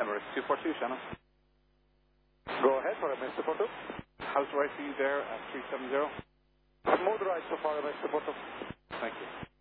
Emirates 242, Shannon. Go ahead for MS 242. How's the right for you there at 370? Smooth right so far, MS 242. Thank you.